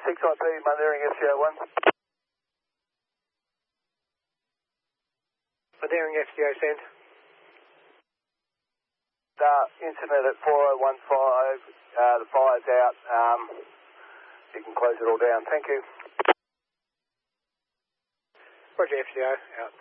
6IP, Mundaring FGO1. Mundaring FGO send. Incident at 4015, the fire's out. You can close it all down. Thank you. Roger, FGO, out.